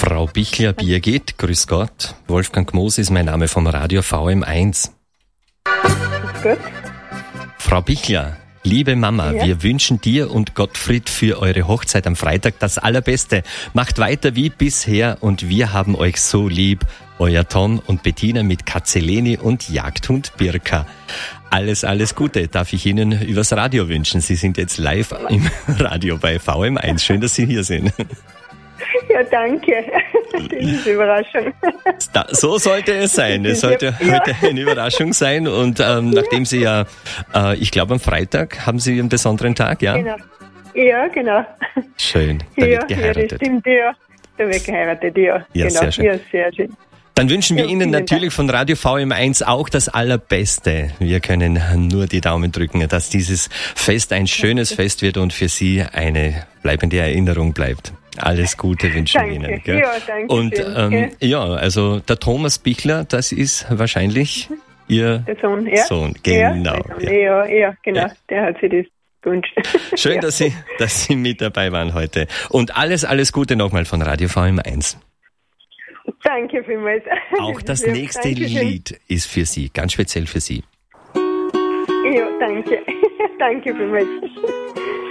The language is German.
Frau Bichler Birgit, grüß Gott. Wolfgang Gmoos ist mein Name vom Radio VM1. Grüß Gott. Frau Bichler, liebe Mama, Ja. wir wünschen dir und Gottfried für eure Hochzeit am Freitag das Allerbeste. Macht weiter wie bisher und wir haben euch so lieb. Euer Tom und Bettina mit Katze Leni und Jagdhund Birka. Alles Gute darf ich Ihnen übers Radio wünschen. Sie sind jetzt live im Radio bei VM1. Schön, dass Sie hier sind. Ja, danke. Das ist eine Überraschung. So sollte es sein. Es sollte heute eine Überraschung sein. Und nachdem Sie ja, ich glaube am Freitag haben Sie einen besonderen Tag, ja? Genau. Ja, genau. Schön. Da wird geheiratet. Ja, das stimmt, ja. Da wird geheiratet, ja. Ja, genau. sehr schön. Ja, sehr schön. Dann wünschen wir Ja, Ihnen vielen natürlich von Radio VM1 auch das Allerbeste. Wir können nur die Daumen drücken, dass dieses Fest ein schönes Fest wird und für Sie eine bleibende Erinnerung bleibt. Alles Gute wünschen wir Ihnen. Gell? Ja, danke Und schön, ja, also der Thomas Bichler, das ist wahrscheinlich Ihr Der Sohn, ja. Sohn. Genau. Ja, genau. Ja. Der hat sich das gewünscht. Schön, dass Sie mit dabei waren heute. Und alles Gute nochmal von Radio VM1. Danke vielmals. Auch das lieb. nächste Dankeschön. Lied ist für Sie, ganz speziell für Sie. Ja, danke. Danke vielmals.